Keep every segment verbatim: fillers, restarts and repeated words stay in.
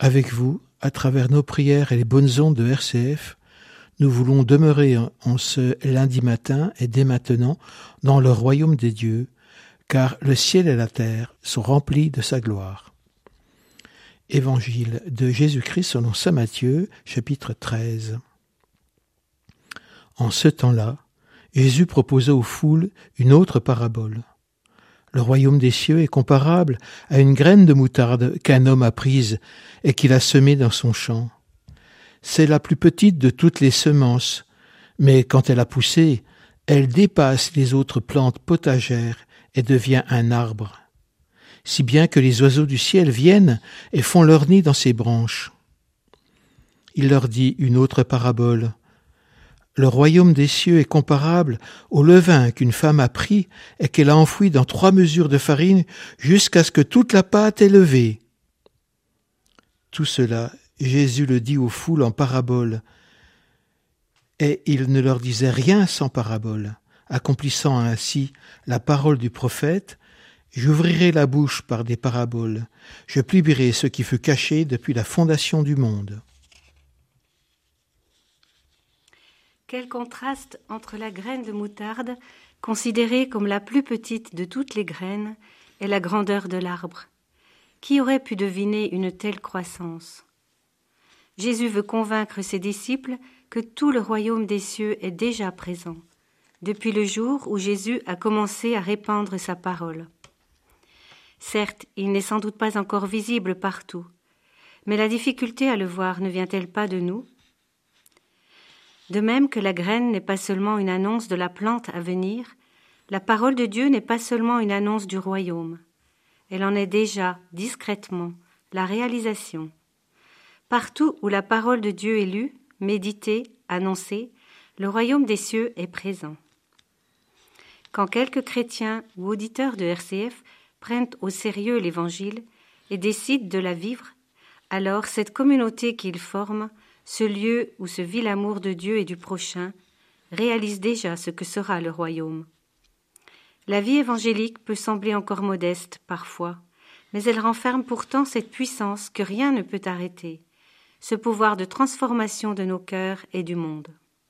Avec vous, à travers nos prières et les bonnes ondes de R C F, nous voulons demeurer en ce lundi matin et dès maintenant dans le royaume des dieux, car le ciel et la terre sont remplis de sa gloire. Évangile de Jésus-Christ selon saint Matthieu, chapitre treize. En ce temps-là, Jésus proposa aux foules une autre parabole. Le royaume des cieux est comparable à une graine de moutarde qu'un homme a prise et qu'il a semée dans son champ. C'est la plus petite de toutes les semences, mais quand elle a poussé, elle dépasse les autres plantes potagères et devient un arbre, si bien que les oiseaux du ciel viennent et font leur nid dans ses branches. Il leur dit une autre parabole. Le royaume des cieux est comparable au levain qu'une femme a pris et qu'elle a enfoui dans trois mesures de farine jusqu'à ce que toute la pâte est levée. Tout cela, Jésus le dit aux foules en parabole, et il ne leur disait rien sans parabole, accomplissant ainsi la parole du prophète. J'ouvrirai la bouche par des paraboles, je publierai ce qui fut caché depuis la fondation du monde. Quel contraste entre la graine de moutarde, considérée comme la plus petite de toutes les graines, et la grandeur de l'arbre. Qui aurait pu deviner une telle croissance ? Jésus veut convaincre ses disciples que tout le royaume des cieux est déjà présent, depuis le jour où Jésus a commencé à répandre sa parole. Certes, il n'est sans doute pas encore visible partout, mais la difficulté à le voir ne vient-elle pas de nous ? De même que la graine n'est pas seulement une annonce de la plante à venir, la parole de Dieu n'est pas seulement une annonce du royaume. Elle en est déjà, discrètement, la réalisation. Partout où la parole de Dieu est lue, méditée, annoncée, le royaume des cieux est présent. Quand quelques chrétiens ou auditeurs de R C F prennent au sérieux l'Évangile et décident de la vivre, alors cette communauté qu'ils forment, ce lieu où se vit l'amour de Dieu et du prochain, réalise déjà ce que sera le royaume. La vie évangélique peut sembler encore modeste parfois, mais elle renferme pourtant cette puissance que rien ne peut arrêter, ce pouvoir de transformation de nos cœurs et du monde.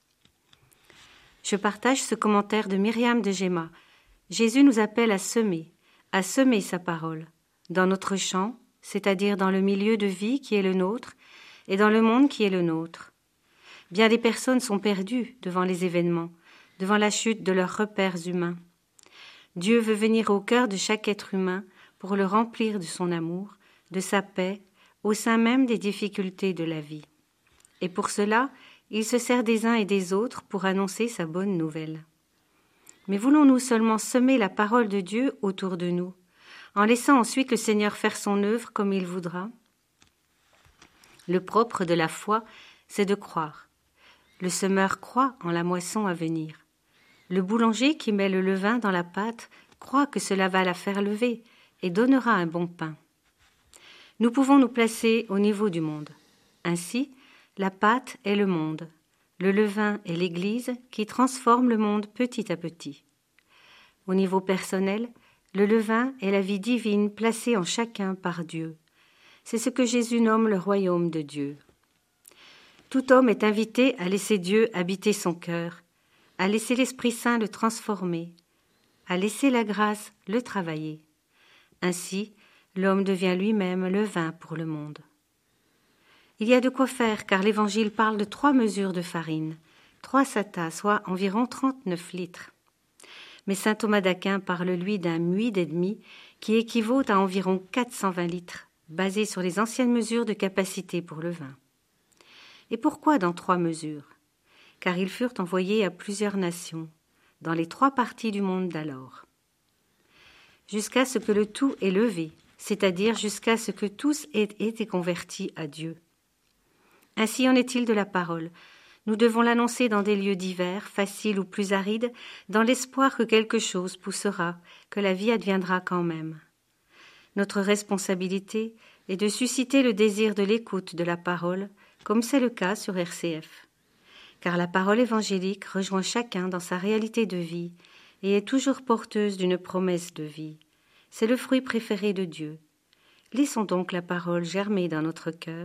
Je partage ce commentaire de Myriam de Géma. Jésus nous appelle à semer, à semer sa parole, dans notre champ, c'est-à-dire dans le milieu de vie qui est le nôtre, et dans le monde qui est le nôtre. Bien des personnes sont perdues devant les événements, devant la chute de leurs repères humains. Dieu veut venir au cœur de chaque être humain pour le remplir de son amour, de sa paix, au sein même des difficultés de la vie. Et pour cela, il se sert des uns et des autres pour annoncer sa bonne nouvelle. Mais voulons-nous seulement semer la parole de Dieu autour de nous, en laissant ensuite le Seigneur faire son œuvre comme il voudra ? Le propre de la foi, c'est de croire. Le semeur croit en la moisson à venir. Le boulanger qui met le levain dans la pâte croit que cela va la faire lever et donnera un bon pain. Nous pouvons nous placer au niveau du monde. Ainsi, la pâte est le monde. Le levain est l'Église qui transforme le monde petit à petit. Au niveau personnel, le levain est la vie divine placée en chacun par Dieu. C'est ce que Jésus nomme le royaume de Dieu. Tout homme est invité à laisser Dieu habiter son cœur, à laisser l'Esprit Saint le transformer, à laisser la grâce le travailler. Ainsi, l'homme devient lui-même le vin pour le monde. Il y a de quoi faire, car l'Évangile parle de trois mesures de farine, trois satas, soit environ trente-neuf litres. Mais saint Thomas d'Aquin parle, lui, d'un muid et demi, qui équivaut à environ quatre cent vingt litres. Basé sur les anciennes mesures de capacité pour le vin. Et pourquoi dans trois mesures ? Car ils furent envoyés à plusieurs nations, dans les trois parties du monde d'alors, jusqu'à ce que le tout ait levé, c'est-à-dire jusqu'à ce que tous aient été convertis à Dieu. Ainsi en est-il de la parole. Nous devons l'annoncer dans des lieux divers, faciles ou plus arides, dans l'espoir que quelque chose poussera, que la vie adviendra quand même. Notre responsabilité est de susciter le désir de l'écoute de la parole, comme c'est le cas sur R C F. Car la parole évangélique rejoint chacun dans sa réalité de vie et est toujours porteuse d'une promesse de vie. C'est le fruit préféré de Dieu. Laissons donc la parole germer dans notre cœur